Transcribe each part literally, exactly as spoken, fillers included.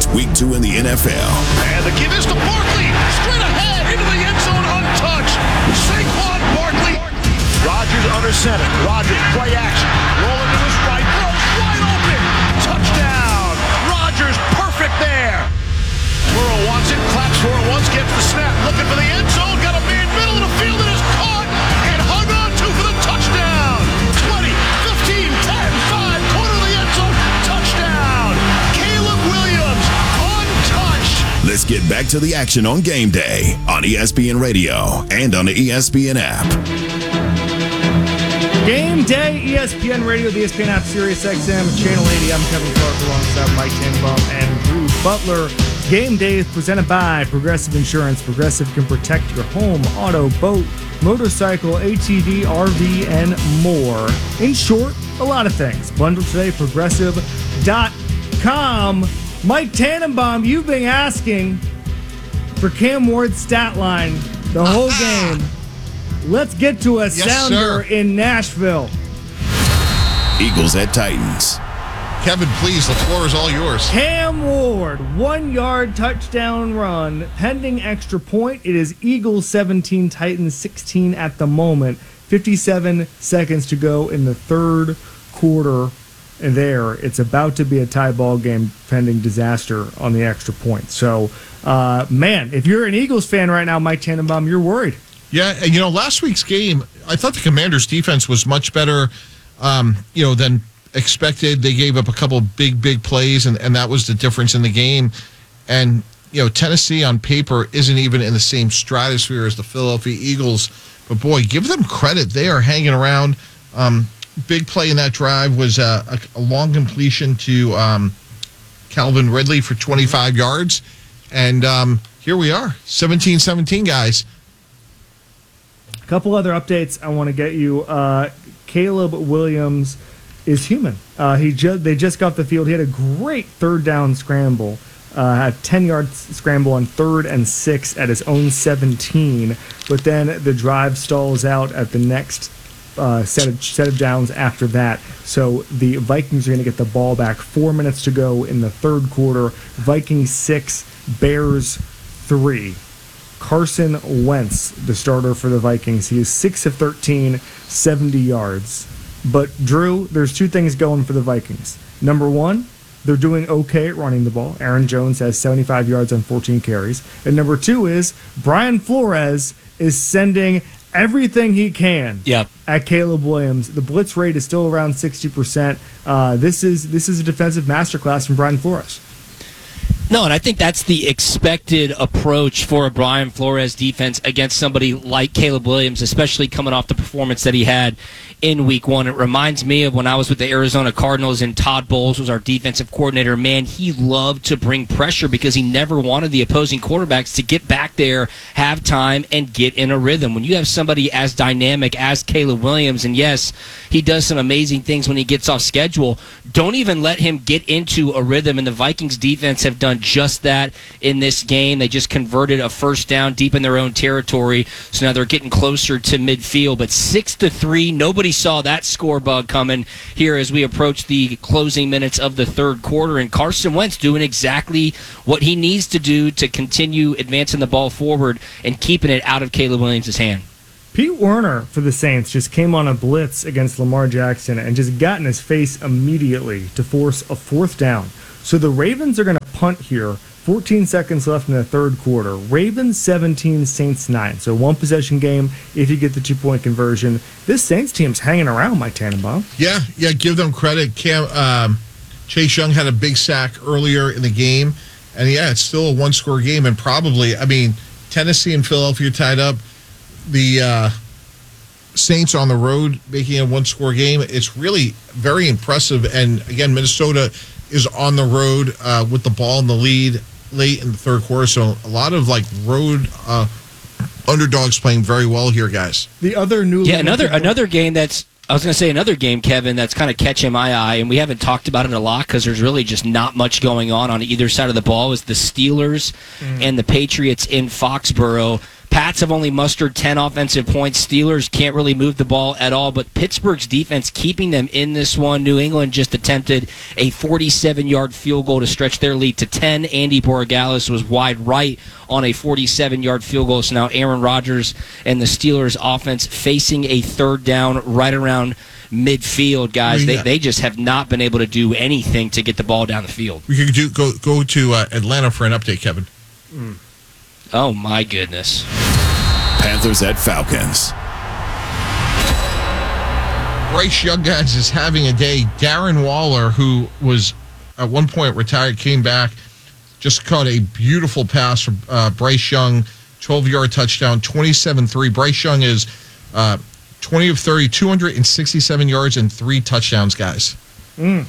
week two in the N F L. And the give is to Barkley. Straight ahead into the end zone untouched. Saquon Barkley. Rodgers under center. Rodgers play action. Rolling to his right. Throws wide open. Touchdown. Rodgers perfect there. Burrow wants it. Claps for it once. Gets the snap. Looking for the end zone. Got a man middle of the field and is caught. And hung on to for the touchdown. twenty, fifteen, ten, five. Corner of the end zone. Touchdown. Caleb Williams untouched. Let's get back to the action on game day on E S P N Radio and on the E S P N app. Game day, E S P N Radio, the E S P N app, Sirius X M, Channel eighty. I'm Kevin Clark alongside Mike Tannenbaum and Drew Butler. Game day is presented by Progressive Insurance. Progressive can protect your home, auto, boat, motorcycle, A T V, R V, and more. In short, a lot of things. Bundle today, progressive dot com. Mike Tannenbaum, you've been asking for Cam Ward's stat line the whole game. Let's get to a yes, sounder sir. in Nashville. Eagles at Titans. Kevin, please, the floor is all yours. Cam Ward, one-yard touchdown run, pending extra point. It is Eagles seventeen, Titans sixteen at the moment. fifty-seven seconds to go in the third quarter. And there, it's about to be a tie ball game pending disaster on the extra point. So, uh, man, if you're an Eagles fan right now, Mike Tannenbaum, you're worried. Yeah, and you know, last week's game, I thought the Commanders' defense was much better, um, you know, than expected. They gave up a couple big, big plays, and, and that was the difference in the game. And, you know, Tennessee on paper isn't even in the same stratosphere as the Philadelphia Eagles. But, boy, give them credit. They are hanging around. Um, big play in that drive was uh, a, a long completion to um, Calvin Ridley for twenty-five yards. And um, here we are, seventeen seventeen, guys. A couple other updates I want to get you. Uh, Caleb Williams is human. Uh, he just they just got off the field. He had a great third down scramble, uh, had ten-yard scramble on third and six at his own seventeen. But then the drive stalls out at the next uh, set of set of downs after that. So the Vikings are going to get the ball back. Four minutes to go in the third quarter. Vikings six, Bears three. Carson Wentz, the starter for the Vikings. He is six of thirteen, seventy yards. But, Drew, there's two things going for the Vikings. Number one, they're doing okay at running the ball. Aaron Jones has seventy-five yards on fourteen carries. And number two is Brian Flores is sending everything he can yep. at Caleb Williams. The blitz rate is still around sixty percent. Uh, this is this is a defensive masterclass from Brian Flores. No, and I think that's the expected approach for a Brian Flores defense against somebody like Caleb Williams, especially coming off the performance that he had in week one. It reminds me of when I was with the Arizona Cardinals and Todd Bowles was our defensive coordinator. Man, he loved to bring pressure because he never wanted the opposing quarterbacks to get back there, have time, and get in a rhythm. When you have somebody as dynamic as Caleb Williams, and yes, he does some amazing things when he gets off schedule, don't even let him get into a rhythm, and the Vikings defense have done just that in this game. They just converted a first down deep in their own territory, so now they're getting closer to midfield. But six to three, nobody saw that score bug coming here as we approach the closing minutes of the third quarter, and Carson Wentz doing exactly what he needs to do to continue advancing the ball forward and keeping it out of Caleb Williams' hand. Pete Werner for the Saints just came on a blitz against Lamar Jackson and just got in his face immediately to force a fourth down. So the Ravens are going to punt here. fourteen seconds left in the third quarter. Ravens seventeen, Saints nine. So one possession game if you get the two-point conversion. This Saints team's hanging around, Mike Tannenbaum. Yeah, yeah, give them credit. Cam, um, Chase Young had a big sack earlier in the game. And, yeah, it's still a one-score game. And probably, I mean, Tennessee and Philadelphia tied up. The uh, Saints on the road making a one-score game. It's really very impressive. And, again, Minnesota is on the road uh, with the ball in the lead late in the third quarter. So a lot of, like, road uh, underdogs playing very well here, guys. The other new Yeah, another another game that's, I was going to say another game, Kevin, that's kind of catching my eye, and we haven't talked about it a lot because there's really just not much going on on either side of the ball, is the Steelers mm. and the Patriots in Foxborough. Pats have only mustered ten offensive points. Steelers can't really move the ball at all, but Pittsburgh's defense keeping them in this one. New England just attempted a forty-seven-yard field goal to stretch their lead to ten. Andy Borregales was wide right on a forty-seven-yard field goal. So now Aaron Rodgers and the Steelers offense facing a third down right around midfield, guys. Yeah. They they just have not been able to do anything to get the ball down the field. We could do go go to uh, Atlanta for an update, Kevin. Mm. Oh, my goodness. Panthers at Falcons. Bryce Young, guys, is having a day. Darren Waller, who was at one point retired, came back, just caught a beautiful pass from uh, Bryce Young, twelve-yard touchdown, twenty-seven three. Bryce Young is uh, twenty of thirty, two hundred sixty-seven yards and three touchdowns, guys. Mm.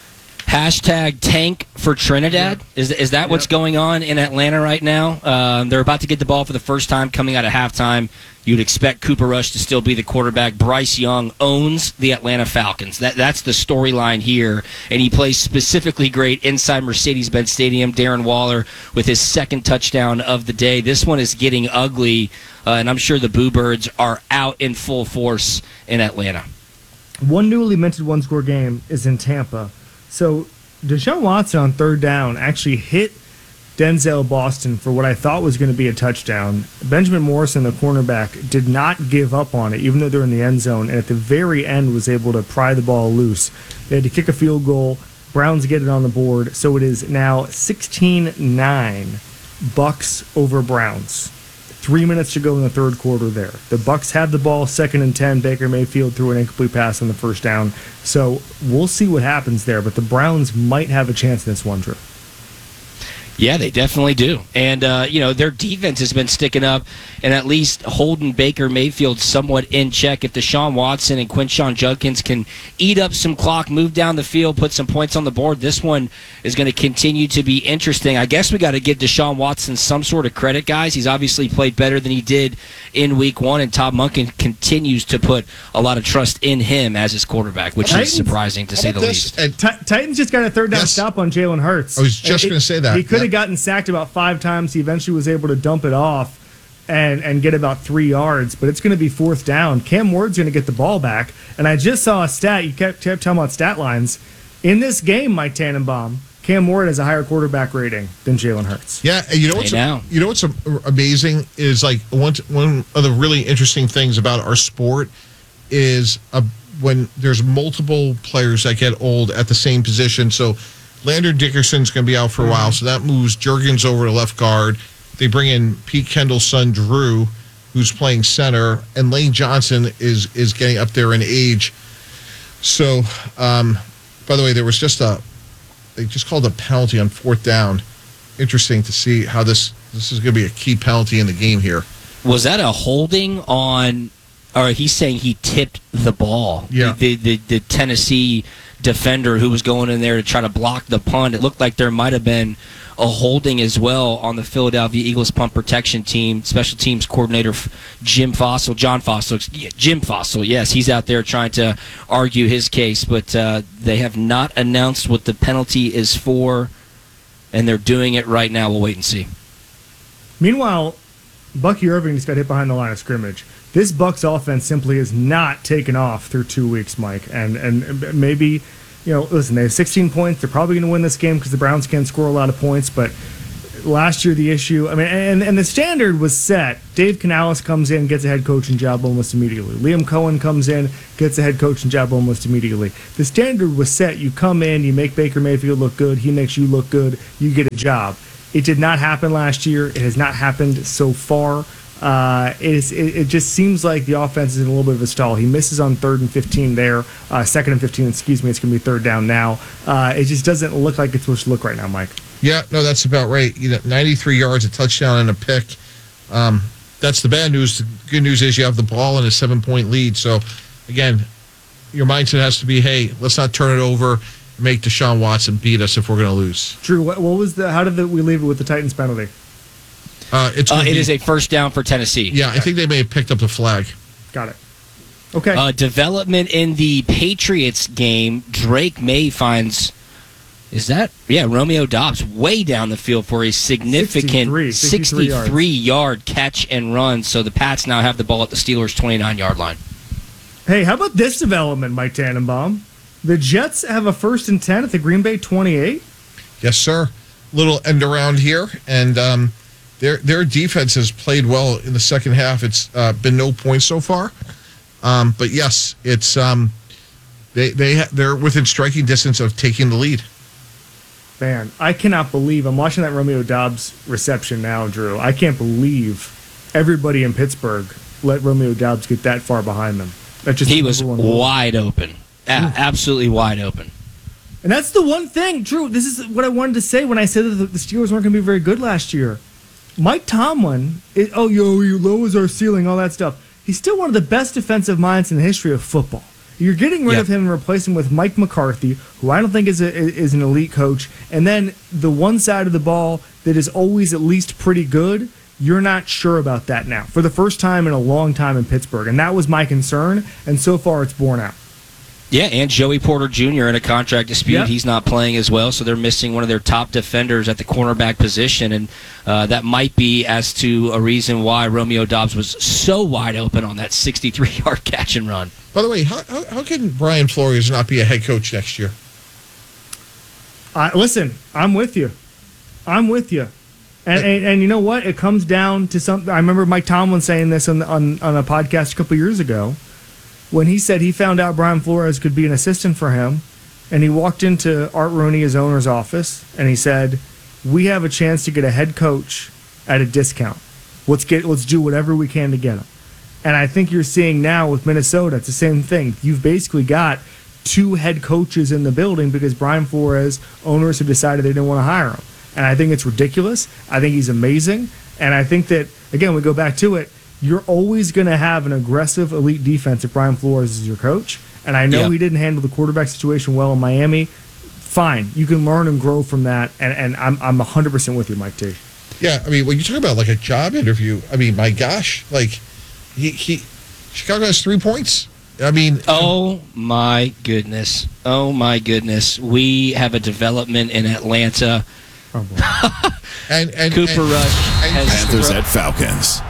Hashtag tank for Trinidad. Yep. Is is that what's Yep. going on in Atlanta right now? Um, they're about to get the ball for the first time coming out of halftime. You'd expect Cooper Rush to still be the quarterback. Bryce Young owns the Atlanta Falcons. That That's the storyline here. And he plays specifically great inside Mercedes-Benz Stadium. Darren Waller with his second touchdown of the day. This one is getting ugly, uh, and I'm sure the Boo Birds are out in full force in Atlanta. One newly minted one-score game is in Tampa. So Deshaun Watson on third down actually hit Denzel Boston for what I thought was going to be a touchdown. Benjamin Morrison, the cornerback, did not give up on it, even though they're in the end zone, and at the very end was able to pry the ball loose. They had to kick a field goal. Browns get it on the board, so it is now sixteen nine, Bucks over Browns. Three minutes to go in the third quarter there. The Bucks have the ball, second and ten. Baker Mayfield threw an incomplete pass on the first down. So we'll see what happens there, but the Browns might have a chance in this one, Drew. Yeah, they definitely do. And, uh, you know, their defense has been sticking up and at least holding Baker Mayfield somewhat in check. If Deshaun Watson and Quinshon Judkins can eat up some clock, move down the field, put some points on the board, this one is going to continue to be interesting. I guess we got to give Deshaun Watson some sort of credit, guys. He's obviously played better than he did in week one, and Todd Monken continues to put a lot of trust in him as his quarterback, which Titans- is surprising to say the This- least. and Ti- Titans just got a third down Yes. stop on Jalen Hurts. I was just It- gonna say that. He could have Yeah. gotten sacked about five times. He eventually was able to dump it off and, and get about three yards, but it's going to be fourth down. Cam Ward's going to get the ball back. And I just saw a stat. You kept, kept talking about stat lines. In this game, Mike Tannenbaum, Cam Ward has a higher quarterback rating than Jalen Hurts. Yeah, and you know what's Hey, now. you know what's amazing is like one one of the really interesting things about our sport is uh, when there's multiple players that get old at the same position. So Landon Dickerson's going to be out for a while, so that moves Jurgens over to left guard. They bring in Pete Kendall's son Drew, who's playing center, and Lane Johnson is is getting up there in age. So, um, by the way, there was just a they just called a penalty on fourth down. Interesting to see how this this is going to be a key penalty in the game here. Was that a holding on, or he's saying he tipped the ball? Yeah. The, the, the Tennessee defender who was going in there to try to block the punt. It looked like there might have been a holding as well on the Philadelphia Eagles punt protection team. Special teams coordinator Jim Fossil, John Fossil, yeah, Jim Fossil, yes, he's out there trying to argue his case, but uh, they have not announced what the penalty is for, and they're doing it right now. We'll wait and see. Meanwhile, Bucky Irving just got hit behind the line of scrimmage. This Bucks offense simply has not taken off through two weeks, Mike. And and maybe, you know, listen, they have sixteen points. They're probably going to win this game because the Browns can't score a lot of points. But last year, the issue, I mean, and, and the standard was set. Dave Canales comes in, gets a head coaching job almost immediately. Liam Cohen comes in, gets a head coaching job almost immediately. The standard was set. You come in, you make Baker Mayfield look good. He makes you look good. You get a job. It did not happen last year. It has not happened so far. Uh, it, is, it, it just seems like the offense is in a little bit of a stall. He misses on third and fifteen there, uh, second and fifteen, excuse me. It's going to be third down now. Uh, it just doesn't look like it's supposed to look right now, Mike. Yeah, no, that's about right. You know, ninety-three yards, a touchdown, and a pick. Um, that's the bad news. The good news is you have the ball and a seven-point lead. So, again, your mindset has to be, hey, let's not turn it over. Make Deshaun Watson beat us if we're going to lose. Drew, what, what was the? How did the, we leave it with the Titans penalty? Uh, it's Uh, gonna it be- is a first down for Tennessee. Yeah, I think they may have picked up the flag. Got it. Okay. Uh, development in the Patriots game. Drake May finds Is that? Yeah, Romeo Doubs way down the field for a significant sixty-three, sixty-three sixty-three-yard catch and run. So the Pats now have the ball at the Steelers' twenty-nine-yard line. Hey, how about this development, Mike Tannenbaum? The Jets have a first and ten at the Green Bay twenty-eight. Yes, sir. Little end around here, and um, their their defense has played well in the second half. It's uh, been no points so far, um, but yes, it's um, they they ha- they're within striking distance of taking the lead. Man, I cannot believe I'm watching that Romeo Doubs reception now, Drew. I can't believe everybody in Pittsburgh let Romeo Doubs get that far behind them. That just he was wide open, a- absolutely wide open. And that's the one thing, Drew. This is what I wanted to say when I said that the Steelers weren't going to be very good last year. Mike Tomlin, it, oh, yo, he lowers our ceiling, all that stuff. He's still one of the best defensive minds in the history of football. You're getting rid yep. of him and replacing him with Mike McCarthy, who I don't think is a, is an elite coach. And then the one side of the ball that is always at least pretty good, you're not sure about that now. For the first time in a long time in Pittsburgh. And that was my concern, and so far it's borne out. Yeah, and Joey Porter Junior in a contract dispute. Yep. He's not playing as well, so they're missing one of their top defenders at the cornerback position, and uh, that might be as to a reason why Romeo Doubs was so wide open on that sixty-three-yard catch and run. By the way, how, how, how can Brian Flores not be a head coach next year? Uh, listen, I'm with you. I'm with you. And, and and you know what? It comes down to something. I remember Mike Tomlin saying this on, on, on a podcast a couple years ago, when he said he found out Brian Flores could be an assistant for him, and he walked into Art Rooney, his owner's office, and he said, "We have a chance to get a head coach at a discount. Let's get, let's do whatever we can to get him." And I think you're seeing now with Minnesota, it's the same thing. You've basically got two head coaches in the building because Brian Flores owners have decided they didn't want to hire him. And I think it's ridiculous. I think he's amazing. And I think that, again, we go back to it, you're always going to have an aggressive elite defense if Brian Flores is your coach. And I know yeah. he didn't handle the quarterback situation well in Miami. Fine. You can learn and grow from that. And, and I'm, I'm one hundred percent with you, Mike T. Yeah, I mean, when you talk about like a job interview, I mean, my gosh, like he, he Chicago has three points. I mean, oh my goodness, oh my goodness, we have a development in Atlanta. Oh, boy. and, and Cooper and, Rush and, has Panthers thrown- at Falcons.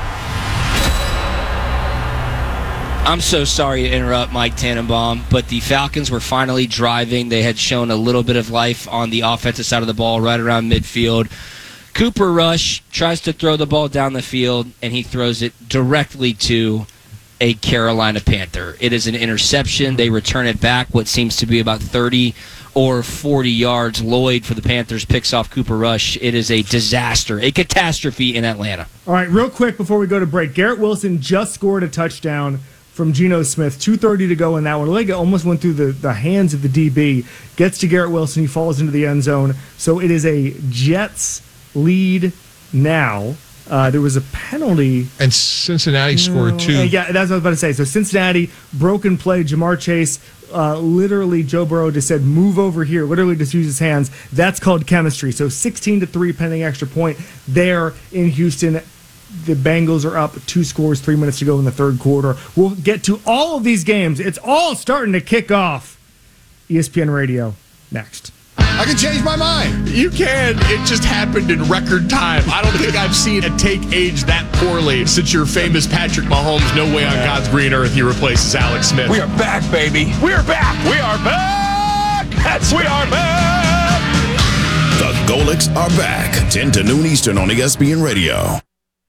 I'm so sorry to interrupt, Mike Tannenbaum, but the Falcons were finally driving. They had shown a little bit of life on the offensive side of the ball right around midfield. Cooper Rush tries to throw the ball down the field, and he throws it directly to a Carolina Panther. It is an interception. They return it back, what seems to be about thirty or forty yards. Lloyd for the Panthers picks off Cooper Rush. It is a disaster, a catastrophe in Atlanta. All right, real quick before we go to break, Garrett Wilson just scored a touchdown from Geno Smith. two thirty to go in that one. Like it almost went through the, the hands of the D B. Gets to Garrett Wilson. He falls into the end zone. So it is a Jets lead now. Uh, there was a penalty. and Cincinnati scored two. Uh, yeah, that's what I was about to say. So Cincinnati, broken play. Jamar Chase, uh, literally, Joe Burrow just said, "Move over here." Literally just used his hands. That's called chemistry. So sixteen to three pending extra point there in Houston. The Bengals are up two scores, three minutes to go in the third quarter. We'll get to all of these games. It's all starting to kick off. E S P N Radio next. I can change my mind. You can. It just happened in record time. I don't think I've seen a take age that poorly since your famous Patrick Mahomes, no way on God's green earth he replaces Alex Smith. We are back, baby. We're back. We are back. That's we are back. The Golics are back. ten to noon Eastern on E S P N Radio.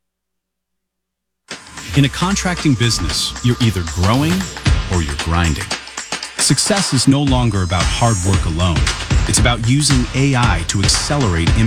In a contracting business, you're either growing or you're grinding. Success is no longer about hard work alone. It's about using A I to accelerate